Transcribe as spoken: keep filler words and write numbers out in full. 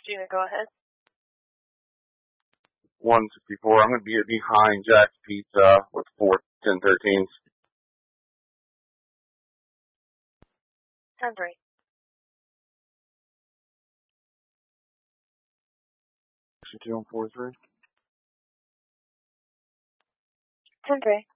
Gina, go ahead. one sixty-four. I'm going to be behind Jack's Pizza with four ten thirteens. ten three. two one four three. ten three.